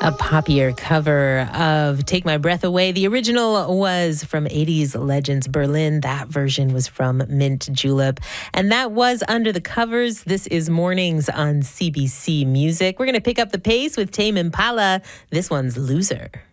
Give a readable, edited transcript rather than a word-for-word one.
A poppier cover of Take My Breath Away. The original was from 80s Legends Berlin. That version was from Mint Julep. And that was Under the Covers. This is Mornings on CBC Music. We're going to pick up the pace with Tame Impala. This one's Loser.